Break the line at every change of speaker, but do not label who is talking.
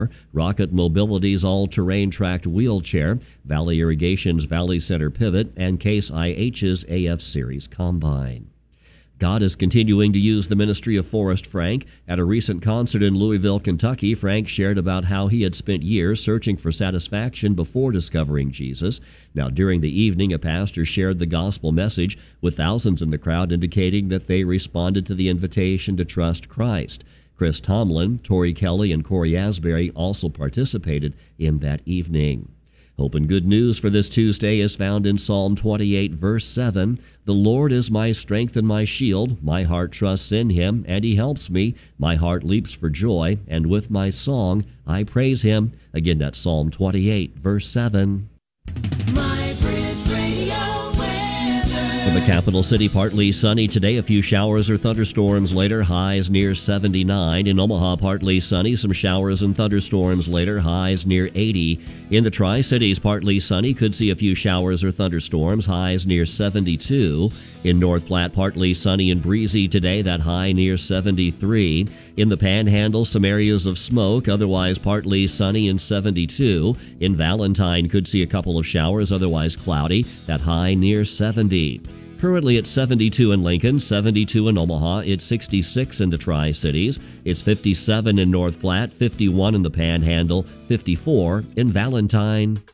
Rocket Mobility's all-terrain tracked wheelchair, Valley Irrigation's Valley Center pivot, and Case IH's AF Series combine. God is continuing to use the ministry of Forrest Frank. At a recent concert in Louisville, Kentucky, Frank shared about how he had spent years searching for satisfaction before discovering Jesus. Now, during the evening, a pastor shared the gospel message, with thousands in the crowd indicating that they responded to the invitation to trust Christ. Chris Tomlin, Tori Kelly, and Corey Asbury also participated in that evening. Hope and good news for this Tuesday is found in Psalm 28, verse 7. The Lord is my strength and my shield. My heart trusts in him, and he helps me. My heart leaps for joy, and with my song I praise him. Again, that's Psalm 28, verse 7. For the capital city, partly sunny today. A few showers or thunderstorms later, highs near 79. In Omaha, partly sunny, some showers and thunderstorms later, highs near 80. In the Tri-Cities, partly sunny, could see a few showers or thunderstorms, highs near 72. In North Platte, partly sunny and breezy today, that high near 73. In the Panhandle, some areas of smoke, otherwise partly sunny and 72. In Valentine, could see a couple of showers, otherwise cloudy, that high near 70. Currently it's 72 in Lincoln, 72 in Omaha, it's 66 in the Tri-Cities, it's 57 in North Platte, 51 in the Panhandle, 54 in Valentine.